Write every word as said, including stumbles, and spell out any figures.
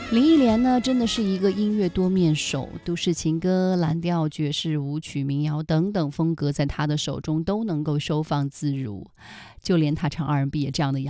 林忆莲呢，真的是一个音乐多面手，都市情歌、蓝调、爵士、舞曲、民谣等等风格，在她的手中都能够收放自如。就连她唱 R and B 也这样的